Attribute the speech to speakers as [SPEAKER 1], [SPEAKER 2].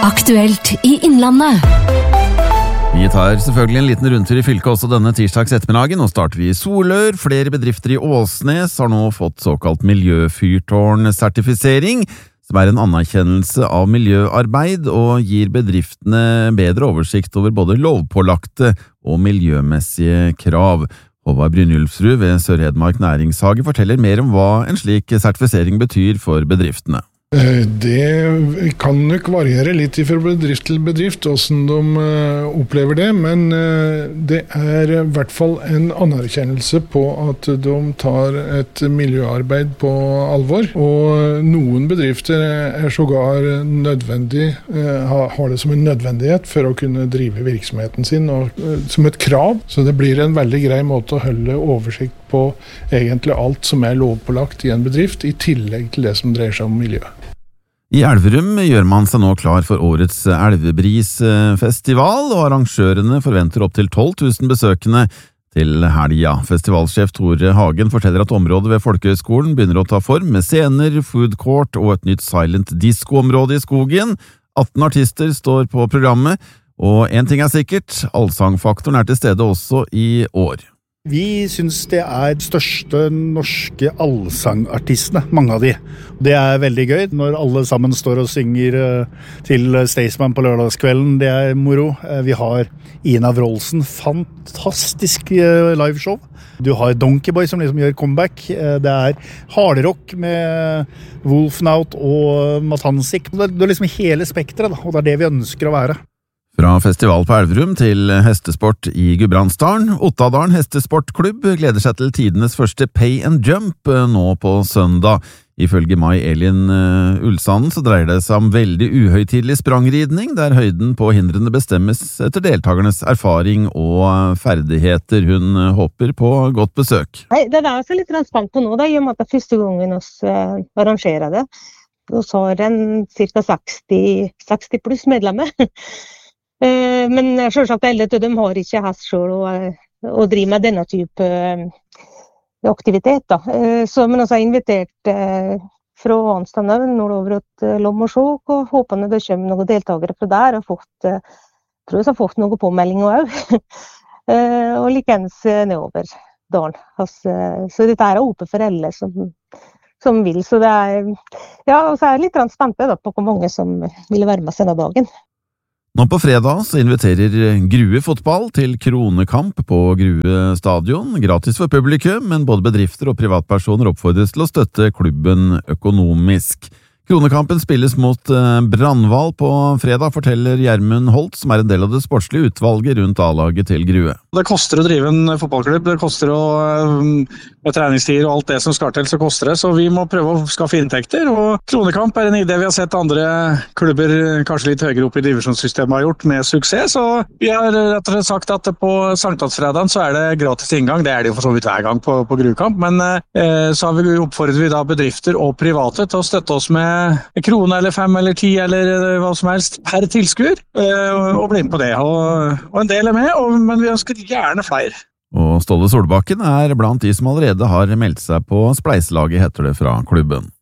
[SPEAKER 1] Aktuelt i Innlandet.
[SPEAKER 2] Vi tar selvfølgelig en liten rundtur i fylket også denne tirsdags ettermiddagen, og starter vi i Solør. Flere bedrifter i Åsnes har nå fått såkalt miljøfyrtårn-sertifisering, som en anerkjennelse av miljøarbeid og gir bedriftene bedre oversikt over både lovpålagte og miljømessige krav. Håvard Brynjulfsrud ved Sør-Hedmark Næringshage forteller mer om hva en slik sertifisering betyr for bedriftene.
[SPEAKER 3] Det kan nok variere litt fra bedrift til bedrift, hvordan de opplever det, men det i hvert fall en anerkjennelse på at de tar et miljøarbeid på alvor, og noen bedrifter sågar nødvendig, har det som en nødvendighet for å kunne drive virksomheten sin, og som et krav, så det blir en veldig grei måte å holde oversikt på egentlig alt som lovpålagt i en bedrift, i tillegg til det som dreier seg om miljø.
[SPEAKER 2] I Elverum gjør man seg nå klar for årets Elvebrisfestival, og arrangørene forventer opp til 12 000 besøkende til helga. Festivalsjef Tore Hagen forteller at området ved Folkehøgskolen begynner å ta form med scener, food court og et nytt silent disco-område i skogen. 18 artister står på programmet, og en ting sikkert, allsangfaktoren til stede også i år.
[SPEAKER 4] Vi synes det største norske allsangartistene, mange av de. Det veldig gøy når alle sammen står og synger til Staysman på lørdagskvelden. Det moro. Vi har Ina Wroldsen, fantastisk liveshow. Du har Donkeyboy som liksom gjør comeback. Det hardrock med Wolfnaut og Matansik. Det liksom hele spektret, og det det vi ønsker å være.
[SPEAKER 2] Fra festival på Elverum til hestesport i Gudbrandsdalen. Ottadalen hestesportklubb gleder seg til tidenes første pay and jump nå på søndag. Ifølge Mai Elin Ulsanden så dreier det seg om veldig uhøytidelig sprangridning, der høyden på hindrene bestemmes etter deltakernes erfaring og ferdigheter. Hun håper på godt besøk.
[SPEAKER 5] Nei, det så litt spent på nå, i og med at det første gangen vi arrangerer det. Og så den cirka 60 pluss medlemmer. Men selvsagt alle de har ikke hest selv å drive med denne type aktivitet. Så, men også invitert fra Hanstad nordover til Lommersjåk, og håpende det kommer noen deltakere fra der, og tror jeg har fått noen påmeldinger også. Og likens nedover dalen. Så dette åpent for alle som vil. Så det ja, og så litt spent på hvor mange som vil være med denne dagen.
[SPEAKER 2] Nå på fredag så inviterer Grue fotball til kronekamp på Grue stadion, gratis for publikum, men både bedrifter og privatpersoner oppfordres til å støtte klubben økonomisk. Kronekampen spilles mot Brandval på fredag, forteller Gjermund Holt, som en del av det sportslige utvalget rundt A-laget til Grue.
[SPEAKER 6] Det koster å drive en fotballklubb, det koster med treningstider og alt det som skal til, så koster det, så vi må prøve å skaffe inntekter, og kronekamp en idé vi har sett andre klubber kanskje litt høyere opp i divisjonssystemet har gjort med suksess, så vi har rett og slett sagt at på Sankthansfredagen så det gratis inngang, det det jo for så vidt hver gang på Gruekamp, men så har vi oppfordret vi da bedrifter og private til å støtte oss med en krone eller 5 eller 10 eller hva som helst per tilskuer, og bli med på det, og en del med, men vi ønsker gjerne flere.
[SPEAKER 2] Og Ståle Solbakken blant de som allerede har meldt seg på spleiselaget, heter det fra klubben.